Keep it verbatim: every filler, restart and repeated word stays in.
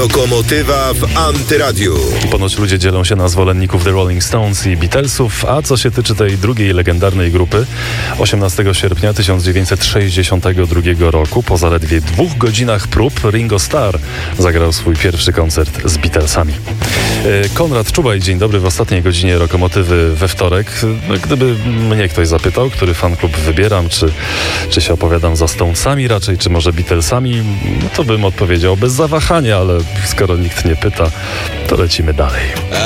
Lokomotywa w Antyradiu. Ponoć ludzie dzielą się na zwolenników The Rolling Stones i Beatlesów, a co się tyczy tej drugiej legendarnej grupy, osiemnastego sierpnia tysiąc dziewięćset sześćdziesiątego drugiego roku, po zaledwie dwóch godzinach prób, Ringo Starr zagrał swój pierwszy koncert z Beatlesami. Konrad Czubaj, dzień dobry w ostatniej godzinie Lokomotywy we wtorek. Gdyby mnie ktoś zapytał, który fanklub wybieram, czy, czy się opowiadam za Stonesami raczej, czy może Beatlesami, to bym odpowiedział bez zawahania, ale skoro nikt nie pyta, to lecimy dalej.